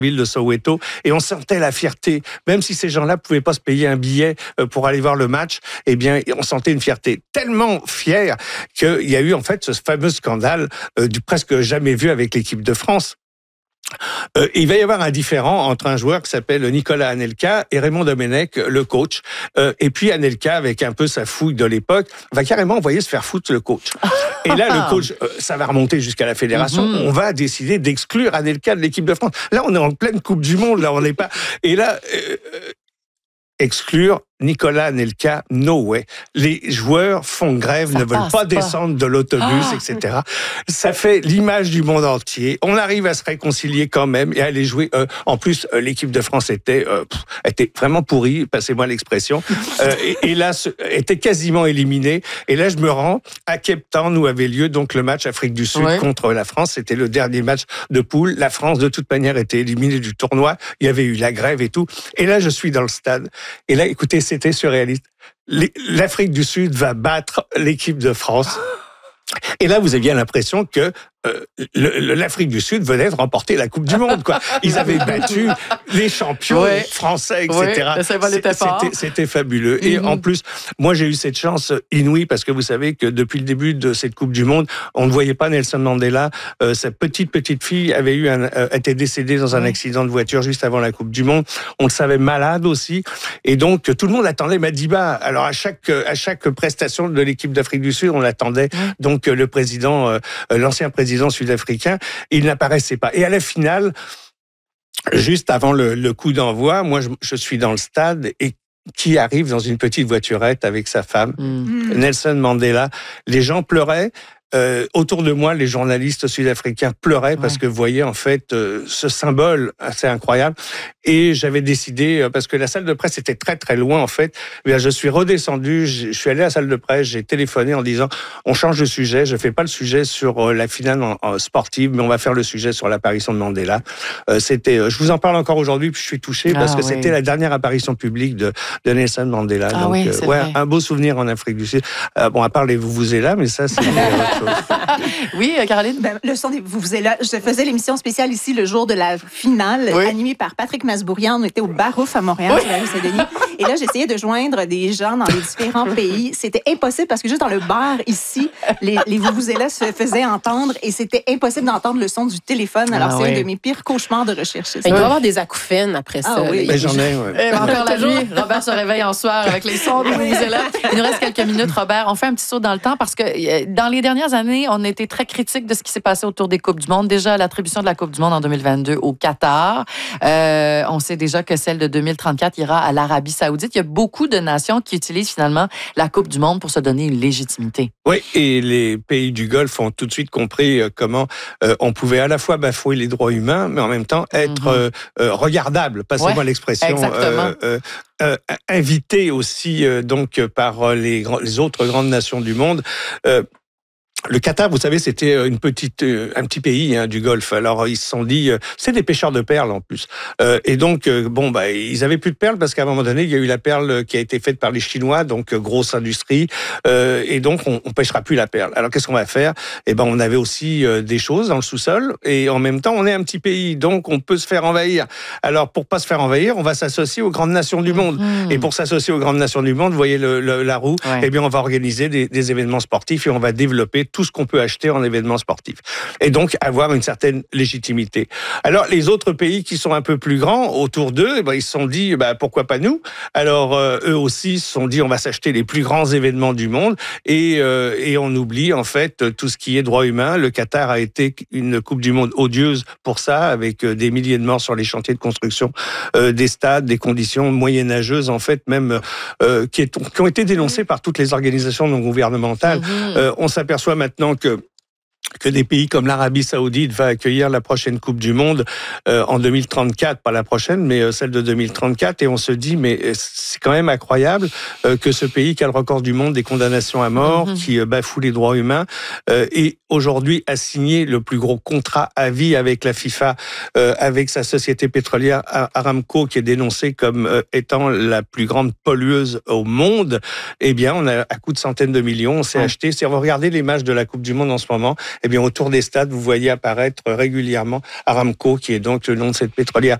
ville de Soweto, et on sentait la fierté. Même si ces gens-là pouvaient pas se payer un billet pour aller voir le match, eh bien, on sentait une fierté tellement fière qu'il y a eu en fait ce fameux scandale du presque jamais vu avec l'équipe de France. Il va y avoir un différend entre un joueur qui s'appelle Nicolas Anelka et Raymond Domenech, le coach. Et puis Anelka, avec un peu sa fouille de l'époque, va carrément envoyer se faire foutre le coach. Et là, le coach, ça va remonter jusqu'à la fédération. On va décider d'exclure Anelka de l'équipe de France. Là, on est en pleine Coupe du Monde. Là, on n'est pas. Et là, exclure Nicolas Anelka, no way. Les joueurs font grève, ne veulent pas descendre de l'autobus, etc. Ça fait l'image du monde entier. On arrive à se réconcilier quand même et à aller jouer. En plus, l'équipe de France était vraiment pourrie, passez-moi l'expression. Et là, était quasiment éliminée. Et là, je me rends à Cape Town où avait lieu donc le match Afrique du Sud contre la France. C'était le dernier match de poule. La France, de toute manière, était éliminée du tournoi. Il y avait eu la grève et tout. Et là, je suis dans le stade. Et là, écoutez, c'était surréaliste. L'Afrique du Sud va battre l'équipe de France. Et là, vous aviez l'impression que l'Afrique du Sud venait de remporter la Coupe du Monde, quoi. Ils avaient battu les champions français, etc. C'était fabuleux. Et en plus, moi, j'ai eu cette chance inouïe parce que vous savez que depuis le début de cette Coupe du Monde, on ne voyait pas Nelson Mandela. Sa petite fille avait était décédée dans un accident de voiture juste avant la Coupe du Monde. On le savait malade aussi. Et donc, tout le monde attendait Madiba. Alors, à chaque prestation de l'équipe d'Afrique du Sud, on l'attendait. Donc, le président, l'ancien président sud-africain, il n'apparaissait pas. Et à la finale, juste avant le coup d'envoi, moi, je suis dans le stade et qui arrive dans une petite voiturette avec sa femme, Nelson Mandela. Les gens pleuraient. Autour de moi, les journalistes sud-africains pleuraient parce que vous voyez en fait ce symbole assez incroyable. Et j'avais décidé, parce que la salle de presse était très très loin en fait, je suis redescendu, je suis allé à la salle de presse, j'ai téléphoné en disant on change de sujet, je fais pas le sujet sur la finale sportive, mais on va faire le sujet sur l'apparition de Mandela. Je vous en parle encore aujourd'hui, puis je suis touché parce que c'était la dernière apparition publique de Nelson Mandela. Donc un beau souvenir en Afrique du Sud. Bon, à part les Vuvuzela, mais ça c'est Oui, Caroline? Le son des Vuvuzela, je faisais l'émission spéciale ici le jour de la finale, animée par Patrick Masbourian. On était au Barouf à Montréal, sur la rue Saint-Denis. Et là, j'essayais de joindre des gens dans les différents pays. C'était impossible parce que juste dans le bar ici, les Vuvuzela se faisaient entendre et c'était impossible d'entendre le son du téléphone. Alors, c'est un de mes pires cauchemars de recherche. Il doit y avoir des acouphènes après ça. Oui. J'en ai, encore la nuit, Robert se réveille en soir avec les sons de Vuvuzela. Il nous reste quelques minutes, Robert. On fait un petit saut dans le temps parce que dans les dernières années, on a été très critique de ce qui s'est passé autour des Coupes du Monde. Déjà, l'attribution de la Coupe du Monde en 2022 au Qatar. On sait déjà que celle de 2034 ira à l'Arabie Saoudite. Il y a beaucoup de nations qui utilisent finalement la Coupe du Monde pour se donner une légitimité. Oui, et les pays du Golfe ont tout de suite compris comment on pouvait à la fois bafouer les droits humains, mais en même temps être regardable, passez-moi l'expression. Invité aussi donc par les autres grandes nations du monde. Le Qatar, vous savez, c'était un petit pays du Golfe. Alors ils se sont dit, c'est des pêcheurs de perles en plus. Et donc ils avaient plus de perles parce qu'à un moment donné, il y a eu la perle qui a été faite par les Chinois, donc grosse industrie. Et donc on pêchera plus la perle. Alors qu'est-ce qu'on va faire ? On avait aussi des choses dans le sous-sol et en même temps on est un petit pays, donc on peut se faire envahir. Alors pour pas se faire envahir, on va s'associer aux grandes nations du monde. Et pour s'associer aux grandes nations du monde, vous voyez la roue. On va organiser des événements sportifs et on va développer tout ce qu'on peut acheter en événements sportifs. Et donc, avoir une certaine légitimité. Alors, les autres pays qui sont un peu plus grands, autour d'eux, ils se sont dit, pourquoi pas nous ? Alors, eux aussi se sont dit, on va s'acheter les plus grands événements du monde et on oublie, en fait, tout ce qui est droits humains. Le Qatar a été une Coupe du Monde odieuse pour ça, avec des milliers de morts sur les chantiers de construction des stades, des conditions moyenâgeuses, en fait, même, qui ont été dénoncées par toutes les organisations non gouvernementales. On s'aperçoit maintenant que des pays comme l'Arabie Saoudite va accueillir la prochaine Coupe du Monde en 2034, pas la prochaine, mais celle de 2034. Et on se dit, mais c'est quand même incroyable que ce pays qui a le record du monde des condamnations à mort, qui bafoue les droits humains, et aujourd'hui a signé le plus gros contrat à vie avec la FIFA, avec sa société pétrolière Aramco, qui est dénoncée comme étant la plus grande pollueuse au monde. Eh bien, on a à coût de centaines de millions, on s'est acheté. Si on va regarder les matchs de la Coupe du Monde en ce moment, eh bien, autour des stades, vous voyez apparaître régulièrement Aramco, qui est donc le nom de cette pétrolière.